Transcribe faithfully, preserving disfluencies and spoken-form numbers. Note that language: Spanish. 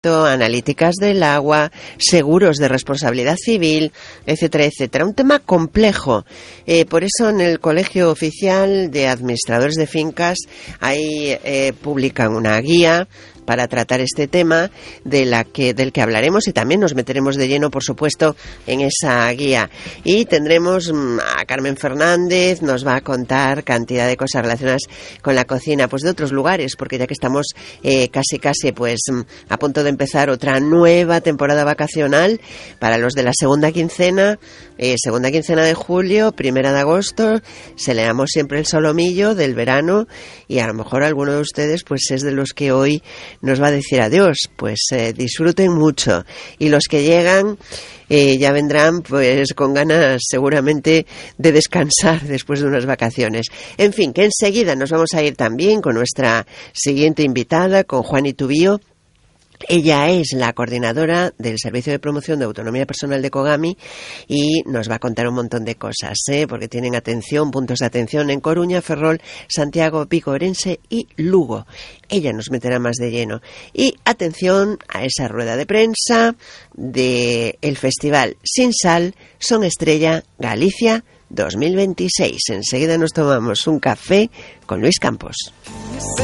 analíticas del agua, seguros de responsabilidad civil, etcétera, etcétera. Un tema complejo. Eh, por eso en el Colegio Oficial de Administradores de Fincas ahí eh, publican una guía para tratar este tema de la que, del que hablaremos, y también nos meteremos de lleno, por supuesto, en esa guía. Y tendremos a Carmen Fernández, nos va a contar cantidad de cosas relacionadas con la cocina, pues de otros lugares, porque ya que estamos eh, casi casi pues a punto de empezar otra nueva temporada vacacional para los de la segunda quincena, eh, segunda quincena de julio, primera de agosto, celebramos siempre el solomillo del verano, y a lo mejor alguno de ustedes pues es de los que hoy nos va a decir adiós. Pues eh, disfruten mucho, y los que llegan eh, ya vendrán pues con ganas seguramente de descansar después de unas vacaciones. En fin, que enseguida nos vamos a ir también con nuestra siguiente invitada, con Juani Tubío. Ella es la coordinadora del Servicio de Promoción de Autonomía Personal de Cogami y nos va a contar un montón de cosas, ¿eh? Porque tienen atención, puntos de atención en Coruña, Ferrol, Santiago, Vigo, Ourense y Lugo. Ella nos meterá más de lleno. Y atención a esa rueda de prensa del Festival Sin Sal, Son Estrella Galicia dos mil veintiséis. Enseguida nos tomamos un café con Luis Campos.